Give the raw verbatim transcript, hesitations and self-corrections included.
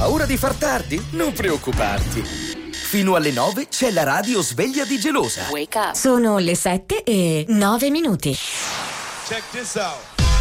Paura di far tardi? Non preoccuparti. Fino alle nove c'è la radio sveglia di Gelosa. Wake up. Sono le sette e nove minuti. Check this out.